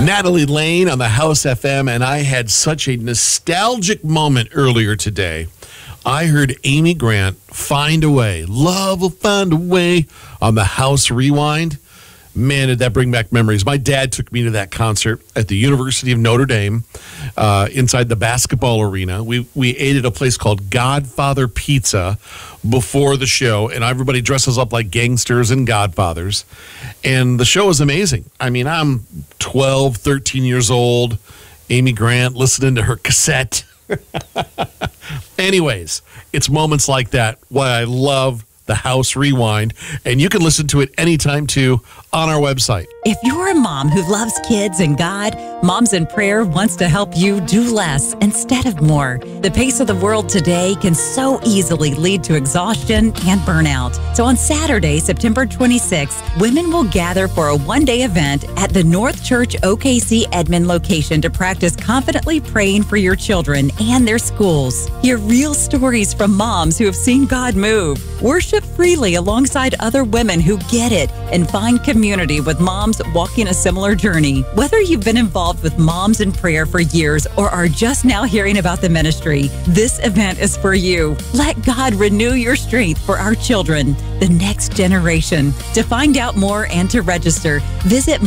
Natalie Lane on the House FM, and I had such a nostalgic moment earlier today. I heard Amy Grant, Find a Way. Love will find a way on the House Rewind. Man, did that bring back memories. My dad took me to that concert at the University of Notre Dame inside the basketball arena. We ate at a place called Godfather Pizza before the show, and everybody dresses up like gangsters and godfathers. And the show was amazing. I mean, I'm 12, 13 years old, Amy Grant, listening to her cassette. Anyways, it's moments like that why I love the House Rewind, and you can listen to it anytime too on our website. If you're a mom who loves kids and God, Moms in Prayer wants to help you do less instead of more. The pace of the world today can so easily lead to exhaustion and burnout. So on Saturday, September 26th, women will gather for a one-day event at the North Church OKC Edmond location to practice confidently praying for your children and their schools. Hear real stories from moms who have seen God move. Worship freely alongside other women who get it and find community with moms walking a similar journey. Whether you've been involved with Moms in Prayer for years or are just now hearing about the ministry, this event is for you. Let God renew your strength for our children, the next generation. To find out more and to register, visit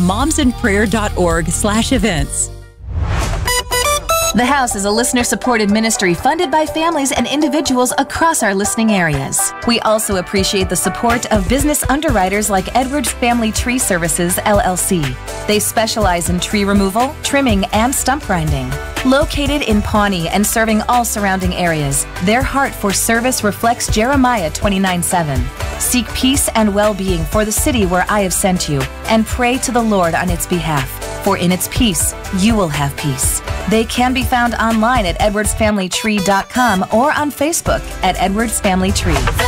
momsinprayer.org/events. The House is a listener-supported ministry funded by families and individuals across our listening areas. We also appreciate the support of business underwriters like Edwards Family Tree Services, LLC. They specialize in tree removal, trimming, and stump grinding. Located in Pawnee and serving all surrounding areas, their heart for service reflects Jeremiah 29:7. Seek peace and well-being for the city where I have sent you, and pray to the Lord on its behalf. For in its peace, you will have peace. They can be found online at edwardsfamilytree.com or on Facebook at Edwards Family Tree.